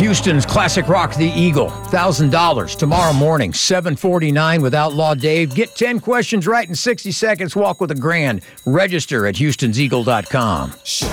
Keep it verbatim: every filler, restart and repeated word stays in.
Houston's classic rock, The Eagle. one thousand dollars tomorrow morning, seven forty-nine with Outlaw Dave. Get ten questions right in sixty seconds. Walk with a grand. Register at houstons eagle dot com.